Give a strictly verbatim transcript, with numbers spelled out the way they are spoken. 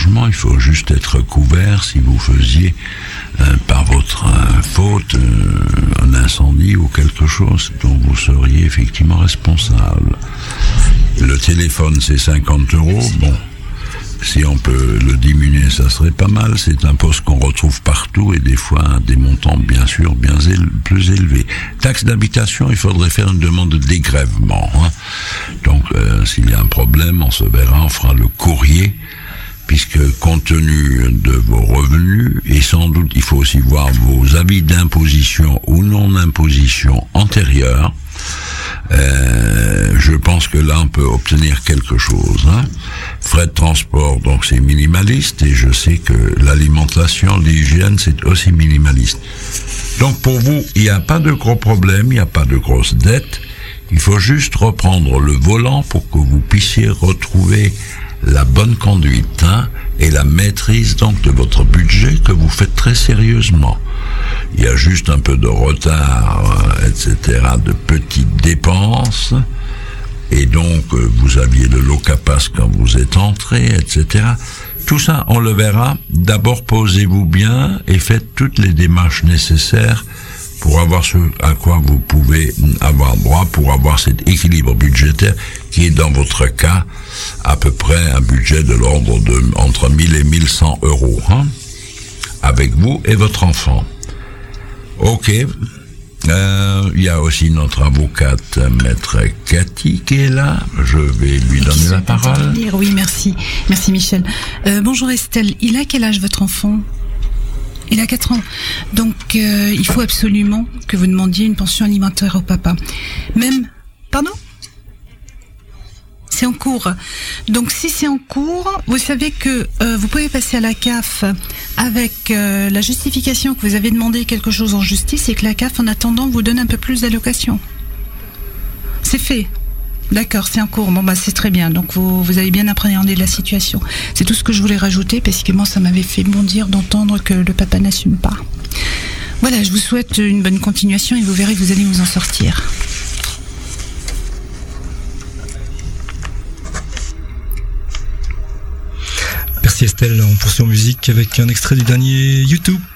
logement, il faut juste être couvert si vous faisiez euh, par votre euh, faute euh, un incendie ou quelque chose dont vous seriez effectivement responsable. Le téléphone, c'est cinquante euros, bon, si on peut le diminuer, ça serait pas mal. C'est un poste qu'on retrouve partout et des fois à des montants bien sûr bien éle- plus élevés. Taxe d'habitation, il faudrait faire une demande de dégrèvement, hein. Donc euh, s'il y a un problème, on se verra, on fera le courrier, puisque compte tenu de vos revenus, et sans doute il faut aussi voir vos avis d'imposition ou non-imposition antérieurs, euh, je pense que là on peut obtenir quelque chose, hein. Frais de transport, donc c'est minimaliste, et je sais que l'alimentation, l'hygiène, c'est aussi minimaliste. Donc pour vous, il n'y a pas de gros problèmes, il n'y a pas de grosses dettes, il faut juste reprendre le volant pour que vous puissiez retrouver la bonne conduite, hein, et la maîtrise donc de votre budget que vous faites très sérieusement. Il y a juste un peu de retard, euh, et cetera, de petites dépenses, et donc euh, vous aviez le locapass quand vous êtes entré, et cetera. Tout ça, on le verra. D'abord, posez-vous bien et faites toutes les démarches nécessaires pour avoir ce à quoi vous pouvez avoir droit, pour avoir cet équilibre budgétaire qui est dans votre cas à peu près un budget de l'ordre de entre mille et mille cent euros, hein, avec vous et votre enfant. Ok. Euh, il y a aussi notre avocate, maître Cathy, qui est là. Je vais lui donner la parole. Oui, merci. Merci Michel. Euh, bonjour Estelle. Il a quel âge votre enfant ? Il a quatre ans. Donc, euh, il faut absolument que vous demandiez une pension alimentaire au papa. Même... Pardon ? C'est en cours. Donc, si c'est en cours, vous savez que euh, vous pouvez passer à la C A F avec euh, la justification que vous avez demandé quelque chose en justice et que la C A F, en attendant, vous donne un peu plus d'allocation. C'est fait. D'accord, c'est en cours. Bon, bah, c'est très bien. Donc, vous, vous avez bien appréhendé la situation. C'est tout ce que je voulais rajouter parce que moi, ça m'avait fait bondir d'entendre que le papa n'assume pas. Voilà, je vous souhaite une bonne continuation et vous verrez que vous allez vous en sortir. Merci Estelle. On poursuit en musique avec un extrait du dernier YouTube.